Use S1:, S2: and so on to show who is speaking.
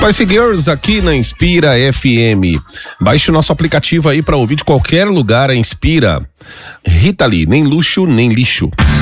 S1: Spice Girls aqui na Inspira FM. Baixe o nosso aplicativo aí pra ouvir de qualquer lugar. A Inspira. Rita Lee, nem luxo, nem lixo.